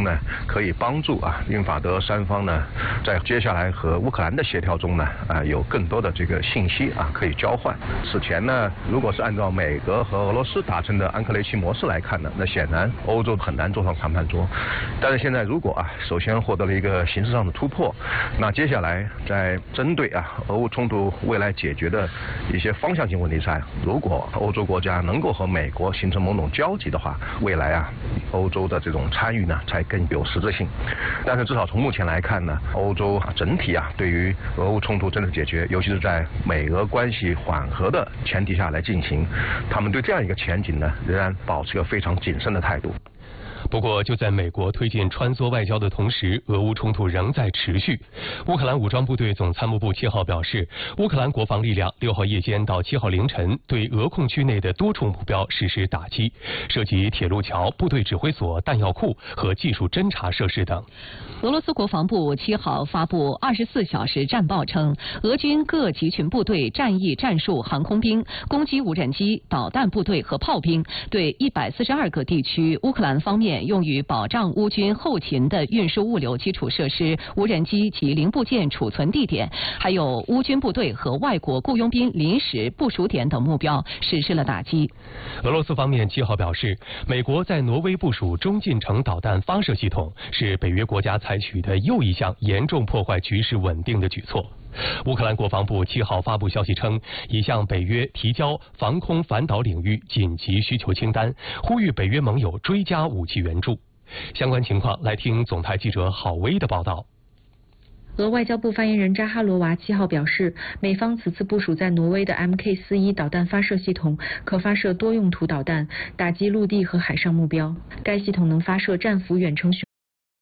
呢，可以帮助英法德三方呢，在接下来和乌克兰的协调中呢，有更多的这个信息可以交换。此前呢，如果是按照美国和俄罗斯达成的安克雷奇模式来看呢，那显然欧洲很难坐上谈判桌。但是现在如果首先获得了一个形式上的突破，那接下来在针对俄乌冲突未来解决的一些方向性问题上，如果欧洲国家能够和美国形成某种交集的话，未来欧洲的这种参与呢才更有实质性。但是至少从目前来看呢，欧洲整体对于俄乌冲突真的解决，尤其是在美俄关系缓和的前提下来进行，他们对这样一个前景呢仍然保持一个非常谨慎的态度。 不过，就在美国推进穿梭外交的同时，俄乌冲突仍在持续。乌克兰武装部队总参谋部7号表示，乌克兰国防力量6号夜间到7号凌晨对俄控区内的多处目标实施打击，涉及铁路桥、部队指挥所、弹药库和技术侦察设施等。 俄罗斯国防部7号发布24小时战报称，俄军各集群部队、战役战术航空兵、攻击无人机、导弹部队和炮兵对142个地区乌克兰方面用于保障乌军后勤的运输物流基础设施、无人机及零部件储存地点，还有乌军部队和外国雇佣兵临时部署点等目标实施了打击。 俄罗斯方面7号表示，美国在挪威部署中近程导弹发射系统，是北约国家采取的又一项严重破坏局势稳定的举措。乌克兰国防部7号发布消息称，已向北约提交防空反导领域紧急需求清单，呼吁北约盟友追加武器援助。相关情况来听总台记者郝威的报道。 俄外交部发言人扎哈罗娃7号表示，美方此次部署在挪威的 MK41导弹发射系统可发射多用途导弹，打击陆地和海上目标。该系统能发射战斧远程